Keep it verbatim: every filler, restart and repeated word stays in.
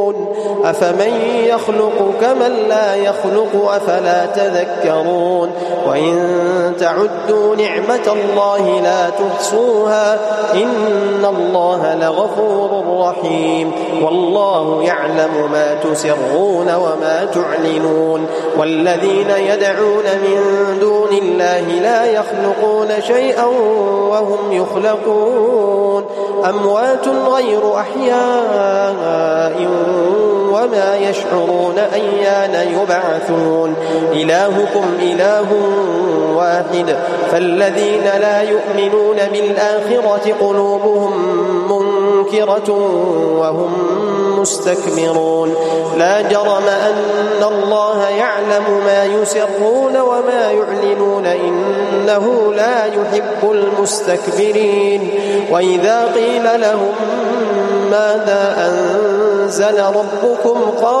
أفمن يخلق كمن لا يخلق أفلا تذكرون وإن تعدوا نعمة الله لا تحصوها إن الله لغفور رحيم والله يعلم ما تسرون وما تعلنون والذين يدعون من دون الله لا يخلقون شيئا وهم يخلقون أموات غير أحياء وما يشعرون أيان يبعثون إلهكم إله واحد فالذين لا يؤمنون بالآخرة قلوبهم منكرة وهم مستكبرون لا جرم أن الله يعلم ما يسرون وما يعلنون إنه لا يحب المستكبرين وإذا قيل لهم ماذا أنزل ربكم قالوا